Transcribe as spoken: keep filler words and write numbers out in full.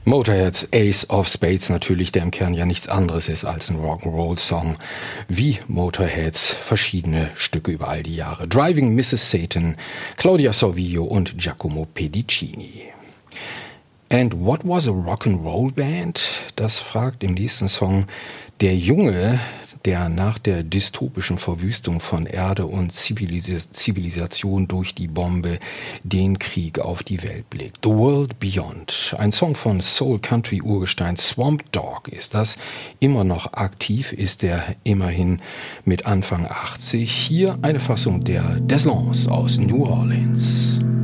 Motorheads Ace of Spades natürlich, der im Kern ja nichts anderes ist als ein Rock'n'Roll-Song, wie Motorheads verschiedene Stücke über all die Jahre. Driving Missus Satan, Claudia Sorvillo und Giacomo Pedicini. And what was a Rock'n'Roll Band? Das fragt im nächsten Song der Junge, der nach der dystopischen Verwüstung von Erde und Zivilis- Zivilisation durch die Bombe den Krieg auf die Welt blickt. The World Beyond, ein Song von Soul-Country-Urgestein Swamp Dogg ist das. Immer noch aktiv ist er immerhin mit Anfang achtzig. Hier eine Fassung der Deslons aus New Orleans.